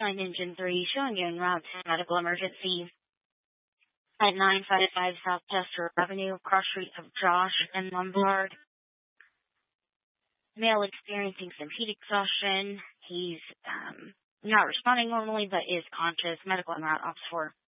9 Engine 3 showing you en route to medical emergency at 955 South Chester Avenue, cross streets of Josh and Lombard. Male experiencing some heat exhaustion. He's not responding normally, but is conscious. Medical en route, Ops 4.